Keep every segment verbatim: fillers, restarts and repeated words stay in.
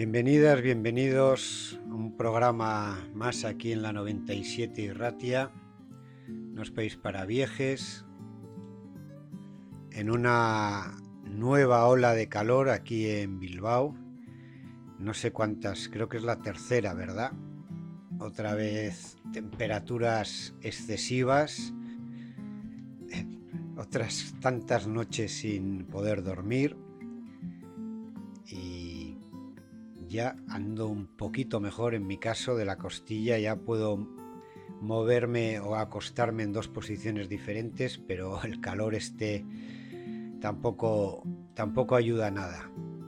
Bienvenidas, bienvenidos a un programa más aquí en la noventa y siete Irratia, nos país para viejes, en una nueva ola de calor aquí en Bilbao. No sé cuántas, creo que es la tercera, ¿verdad? Otra vez temperaturas excesivas, otras tantas noches sin poder dormir y ya ando un poquito mejor en mi caso de la costilla, ya puedo moverme o acostarme en dos posiciones diferentes, pero el calor este tampoco, tampoco ayuda a nada.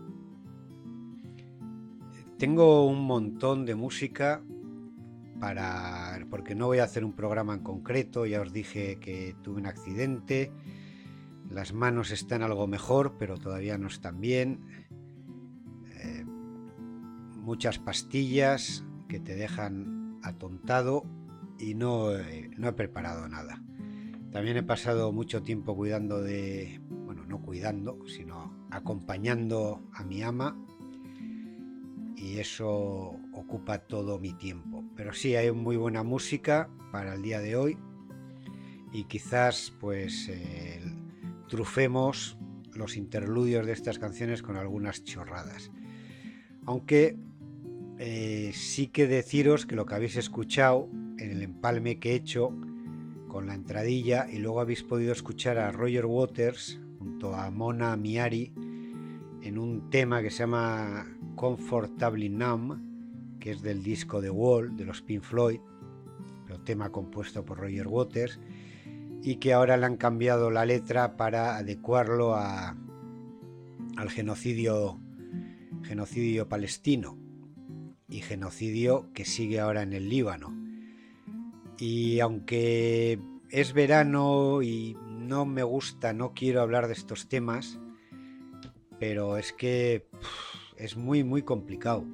Tengo un montón de música para, porque no voy a hacer un programa en concreto. Ya os dije que tuve un accidente, las manos están algo mejor, pero todavía no están bien. Eh, muchas pastillas que te dejan atontado y no, eh, no he preparado nada. También he pasado mucho tiempo cuidando de, bueno, no cuidando, sino acompañando a mi ama, y eso ocupa todo mi tiempo. Pero sí, hay muy buena música para el día de hoy y quizás pues eh, trufemos los interludios de estas canciones con algunas chorradas. Aunque eh, sí que deciros que lo que habéis escuchado en el empalme que he hecho con la entradilla, y luego habéis podido escuchar a Roger Waters junto a Mona Miari en un tema que se llama Comfortably Numb, que es del disco The Wall de los Pink Floyd, pero tema compuesto por Roger Waters, y que ahora le han cambiado la letra para adecuarlo a, al genocidio, genocidio palestino y genocidio que sigue ahora en el Líbano. Y aunque es verano y no me gusta, no quiero hablar de estos temas, pero es que pff, es muy muy complicado.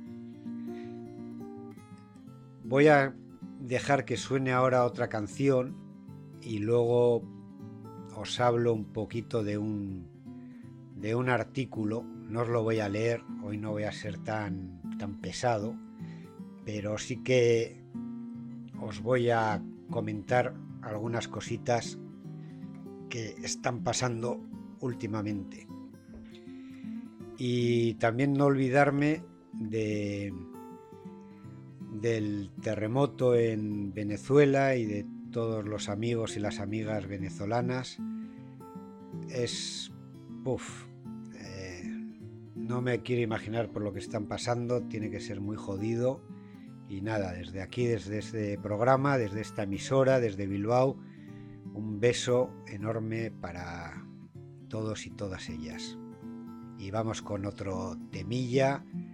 Voy a dejar que suene ahora otra canción y luego os hablo un poquito de un de un artículo. No os lo voy a leer, hoy no voy a ser tan tan pesado, pero sí que os voy a comentar algunas cositas que están pasando últimamente. Y también no olvidarme de, del terremoto en Venezuela y de todos los amigos y las amigas venezolanas. Es... Uf, eh, no me quiero imaginar por lo que están pasando, tiene que ser muy jodido. Y nada, desde aquí, desde este programa, desde esta emisora, desde Bilbao, un beso enorme para todos y todas ellas. Y vamos con otro temilla